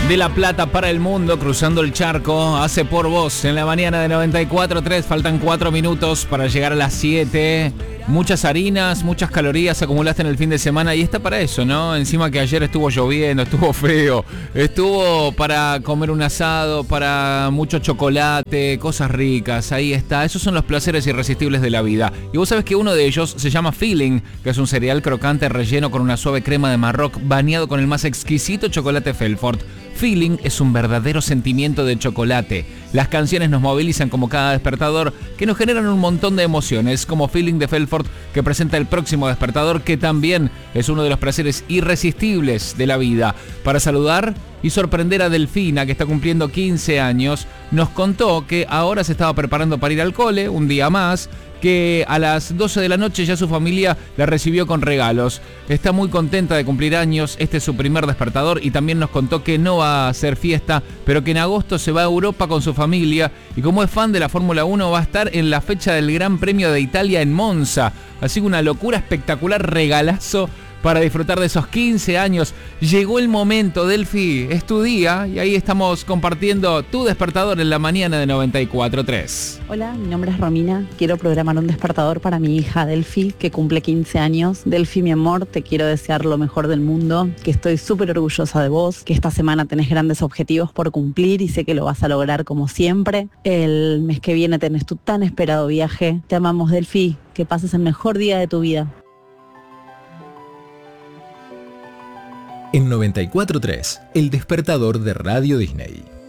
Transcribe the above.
De La Plata para el mundo, cruzando el charco, hace por vos en la mañana de 94.3. Faltan 4 minutos para llegar a las 7. Muchas harinas, muchas calorías acumulaste en el fin de semana y está para eso, ¿no? Encima que ayer estuvo lloviendo, estuvo feo, estuvo para comer un asado, para mucho chocolate, cosas ricas, ahí está. Esos son los placeres irresistibles de la vida. Y vos sabés que uno de ellos se llama Feeling, que es un cereal crocante relleno con una suave crema de Marroc bañado con el más exquisito chocolate Felfort. Feeling es un verdadero sentimiento de chocolate. Las canciones nos movilizan como cada despertador, que nos generan un montón de emociones, como Feeling de Felfort, que presenta el próximo despertador, que también es uno de los placeres irresistibles de la vida. Para saludar y sorprender a Delfina, que está cumpliendo 15 años, nos contó que ahora se estaba preparando para ir al cole, un día más, que a las 12 de la noche ya su familia la recibió con regalos. Está muy contenta de cumplir años, este es su primer despertador y también nos contó que no va a hacer fiesta, pero que en agosto se va a Europa con su familia y como es fan de la Fórmula 1 va a estar en la fecha del Gran Premio de Italia en Monza. Así que una locura espectacular, regalazo para disfrutar de esos 15 años. Llegó el momento, Delphi, es tu día y ahí estamos compartiendo tu despertador en la mañana de 94.3. Hola, mi nombre es Romina, quiero programar un despertador para mi hija Delphi, que cumple 15 años. Delphi, mi amor, te quiero desear lo mejor del mundo, que estoy súper orgullosa de vos, que esta semana tenés grandes objetivos por cumplir y sé que lo vas a lograr como siempre. El mes que viene tenés tu tan esperado viaje. Te amamos, Delphi, que pases el mejor día de tu vida. En 94.3, el despertador de Radio Disney.